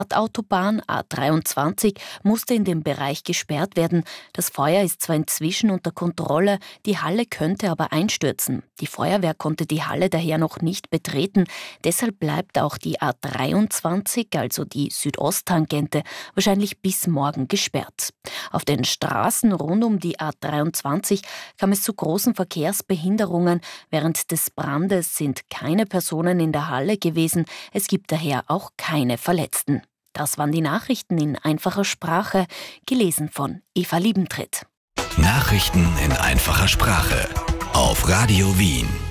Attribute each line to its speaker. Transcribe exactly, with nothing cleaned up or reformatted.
Speaker 1: Autobahn A dreiundzwanzig musste in dem Bereich gesperrt werden. Das Feuer ist zwar inzwischen unter Kontrolle, die Halle könnte aber einstürzen. Die Feuerwehr konnte die Halle daher noch nicht betreten. Deshalb bleibt auch die A dreiundzwanzig, also die Südosttangente, wahrscheinlich bis morgen gesperrt. Auf den Straßen rund um die A dreiundzwanzig kam es zu großen Verkehrsbehinderungen. Während des Brandes sind keine Personen in der Halle gewesen. Es gibt daher auch keine Verletzten. Das waren die Nachrichten in einfacher Sprache, gelesen von Eva Liebentritt.
Speaker 2: Nachrichten in einfacher Sprache auf Radio Wien.